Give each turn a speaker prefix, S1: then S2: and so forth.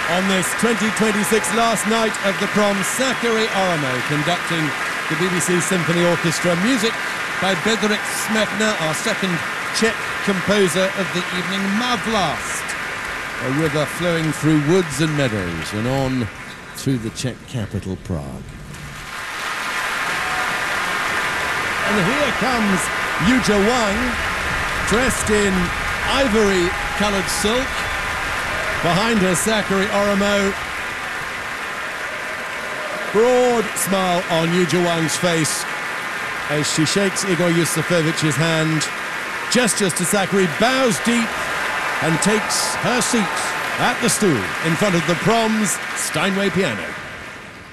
S1: On this 2026 last night of the prom, Sakari Oramo conducting the BBC Symphony Orchestra. Music by Bedřich Smetana, our second Czech composer of the evening. Mavlast, a river flowing through woods and meadows and on through the Czech capital, Prague. And here comes Yuja Wang, dressed in ivory-coloured silk. Behind her, Sakari Oramo. Broad smile on Yuja Wang's face as she shakes Igor Yusufovich's hand, gestures to Sakari, bows deep, and takes her seat at the stool in front of the prom's Steinway piano.